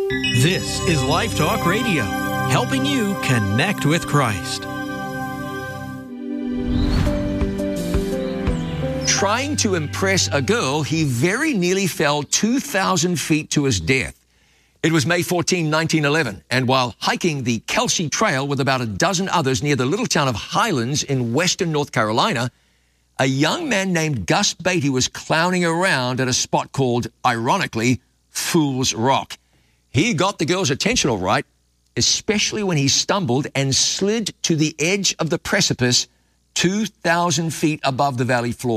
This is Life Talk Radio, helping you connect with Christ. Trying to impress a girl, he very nearly fell 2,000 feet to his death. It was May 14, 1911, and while hiking the Kelsey Trail with about a dozen others near the little town of Highlands in western North Carolina, a young man named Gus Beatty was clowning around at a spot called, ironically, Fool's Rock. He got the girl's attention all right, especially when he stumbled and slid to the edge of the precipice 2,000 feet above the valley floor.